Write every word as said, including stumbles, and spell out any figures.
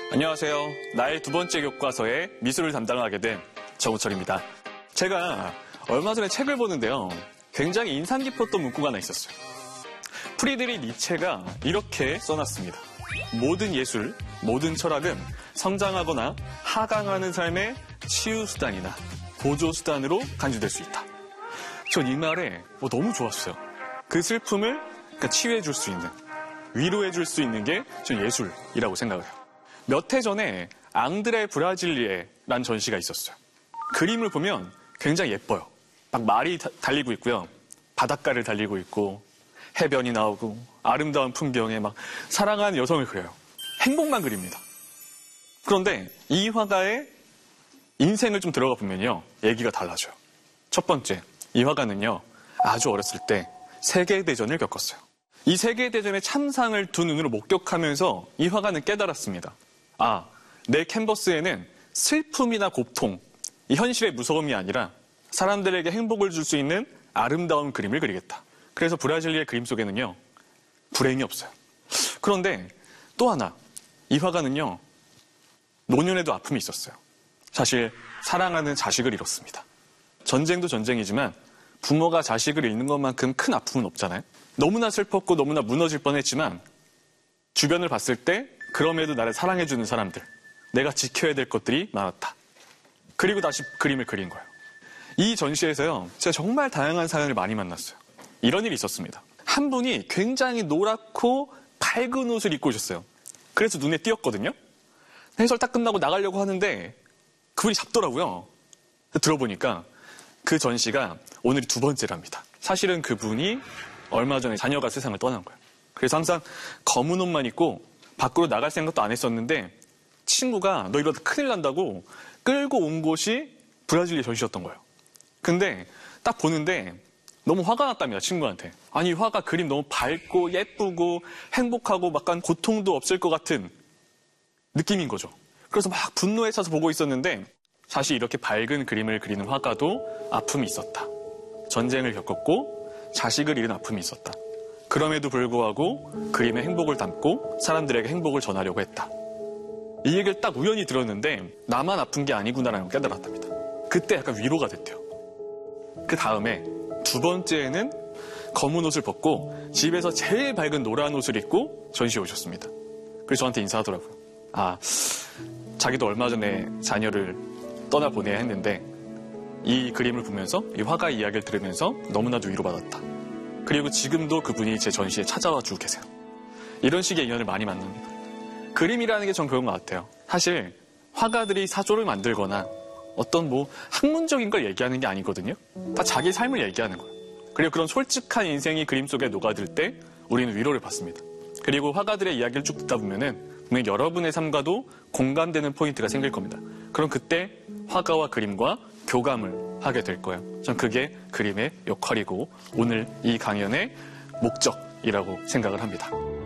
안녕하세요. 나의 두 번째 교과서의 미술을 담당하게 된 정우철입니다. 제가 얼마 전에 책을 보는데요. 굉장히 인상 깊었던 문구가 하나 있었어요. 프리드리히 니체가 이렇게 써놨습니다. 모든 예술, 모든 철학은 성장하거나 하강하는 삶의 치유수단이나 보조수단으로 간주될 수 있다. 전 이 말에 뭐 너무 좋았어요. 그 슬픔을 그러니까 치유해줄 수 있는, 위로해줄 수 있는 게 전 예술이라고 생각을 해요. 몇 해 전에 앙드레 브라질리에라는 전시가 있었어요. 그림을 보면 굉장히 예뻐요. 막 말이 다, 달리고 있고요. 바닷가를 달리고 있고 해변이 나오고 아름다운 풍경에 막 사랑하는 여성을 그려요. 행복만 그립니다. 그런데 이 화가의 인생을 좀 들어가 보면요. 얘기가 달라져요. 첫 번째, 이 화가는요. 아주 어렸을 때 세계대전을 겪었어요. 이 세계대전의 참상을 두 눈으로 목격하면서 이 화가는 깨달았습니다. 아, 내 캔버스에는 슬픔이나 고통, 이 현실의 무서움이 아니라 사람들에게 행복을 줄 수 있는 아름다운 그림을 그리겠다. 그래서 브라질리의 그림 속에는요, 불행이 없어요. 그런데 또 하나, 이 화가는요, 노년에도 아픔이 있었어요. 사실 사랑하는 자식을 잃었습니다. 전쟁도 전쟁이지만 부모가 자식을 잃는 것만큼 큰 아픔은 없잖아요. 너무나 슬펐고 너무나 무너질 뻔했지만 주변을 봤을 때 그럼에도 나를 사랑해주는 사람들, 내가 지켜야 될 것들이 많았다. 그리고 다시 그림을 그린 거예요. 이 전시에서요, 제가 정말 다양한 사연을 많이 만났어요. 이런 일이 있었습니다. 한 분이 굉장히 노랗고 밝은 옷을 입고 오셨어요. 그래서 눈에 띄었거든요. 해설 딱 끝나고 나가려고 하는데 그분이 잡더라고요. 들어보니까 그 전시가 오늘이 두 번째랍니다. 사실은 그분이 얼마 전에 자녀가 세상을 떠난 거예요. 그래서 항상 검은 옷만 입고 밖으로 나갈 생각도 안 했었는데 친구가 너 이러다 큰일 난다고 끌고 온 곳이 브라질리아 전시였던 거예요. 근데 딱 보는데 너무 화가 났답니다. 친구한테. 아니 화가 그림 너무 밝고 예쁘고 행복하고 약간 고통도 없을 것 같은 느낌인 거죠. 그래서 막 분노에 차서 보고 있었는데 사실 이렇게 밝은 그림을 그리는 화가도 아픔이 있었다. 전쟁을 겪었고 자식을 잃은 아픔이 있었다. 그럼에도 불구하고 그림에 행복을 담고 사람들에게 행복을 전하려고 했다. 이 얘기를 딱 우연히 들었는데 나만 아픈 게 아니구나라는 걸 깨달았답니다. 그때 약간 위로가 됐대요. 그 다음에 두 번째에는 검은 옷을 벗고 집에서 제일 밝은 노란 옷을 입고 전시에 오셨습니다. 그래서 저한테 인사하더라고요. 아, 자기도 얼마 전에 자녀를 떠나보내야 했는데 이 그림을 보면서 이 화가의 이야기를 들으면서 너무나도 위로받았다. 그리고 지금도 그분이 제 전시에 찾아와 주고 계세요. 이런 식의 인연을 많이 만납니다. 그림이라는 게 전 그런 것 같아요. 사실 화가들이 사조를 만들거나 어떤 뭐 학문적인 걸 얘기하는 게 아니거든요. 다 자기 삶을 얘기하는 거예요. 그리고 그런 솔직한 인생이 그림 속에 녹아들 때 우리는 위로를 받습니다. 그리고 화가들의 이야기를 쭉 듣다 보면은 분명 여러분의 삶과도 공감되는 포인트가 생길 겁니다. 그럼 그때 화가와 그림과 교감을 하게 될 거예요. 전 그게 그림의 역할이고 오늘 이 강연의 목적이라고 생각을 합니다.